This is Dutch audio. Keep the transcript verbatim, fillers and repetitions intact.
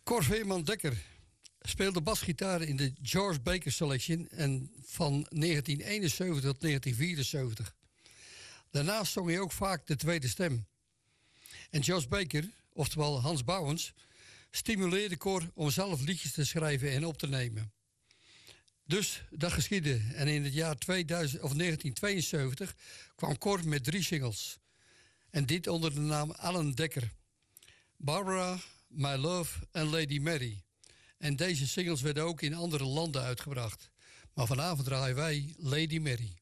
Cor Veerman Dekker speelde basgitaar in de George Baker Selection en van negentien eenenzeventig tot negentien vierenzeventig. Daarnaast zong hij ook vaak de tweede stem. En George Baker, oftewel Hans Bouwens, stimuleerde Cor om zelf liedjes te schrijven en op te nemen. Dus dat geschiedde en in het jaar tweeduizend, of negentien tweeënzeventig kwam Cor met drie singles. En dit onder de naam Alan Dekker. Barbara, My Love en Lady Mary. En deze singles werden ook in andere landen uitgebracht. Maar vanavond draaien wij Lady Mary.